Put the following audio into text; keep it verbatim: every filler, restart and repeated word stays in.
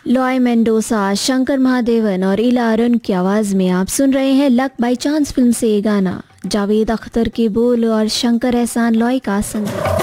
Loy Mendoza, Shankar Mahadevan और इला अरुण की आवाज में आप सुन रहे हैं लक बाई चांस फिल्म से ये गाना। जावेद अख्तर के बोल और शंकर एहसान लॉय का संगीत।